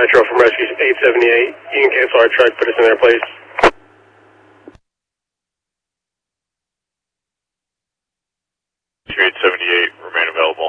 Nitro from Rescue 878. You can cancel our truck, put us in their place. 878, remain available.